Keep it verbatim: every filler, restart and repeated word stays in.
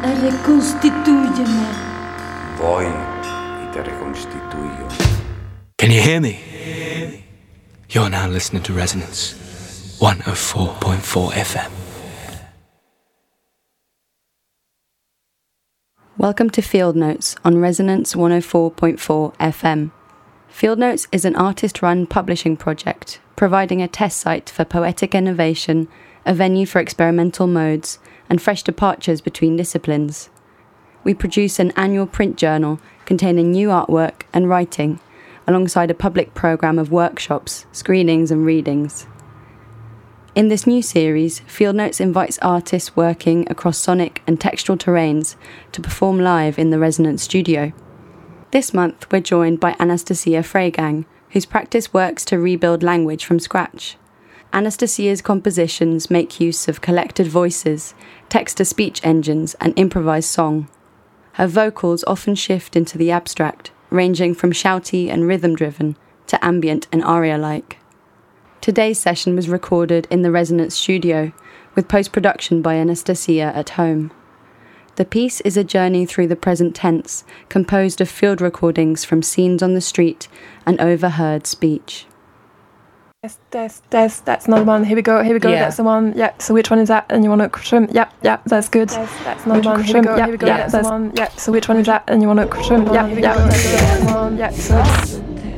Reconstituyeme. Voy y te reconstituyo. Can you hear me? You're now listening to Resonance one oh four point four F M. Welcome to Field Notes on Resonance one oh four point four F M. Field Notes is an artist-run publishing project, providing a test site for poetic innovation, a venue for experimental modes, and fresh departures between disciplines. We produce an annual print journal containing new artwork and writing, alongside a public programme of workshops, screenings and readings. In this new series, Field Notes invites artists working across sonic and textural terrains to perform live in the Resonance studio. This month, we're joined by Anastasia Freigang, whose practice works to rebuild language from scratch. Anastasia's compositions make use of collected voices, text-to-speech engines, and improvised song. Her vocals often shift into the abstract, ranging from shouty and rhythm-driven to ambient and aria-like. Today's session was recorded in the Resonance studio, with post-production by Anastasia at home. The piece is a journey through the present tense, composed of field recordings from scenes on the street and overheard speech. Yes, that's, that's, that's another one. Here we go, here we go, Yeah. That's the one. Yeah, so which one is that? And you want to trim? Yeah, yeah, that's good. That's, that's another one. Here we go, here we go, that's the one. Yeah, so which one is that? And you want to trim? Yeah, yeah, that's the one. Yeah, so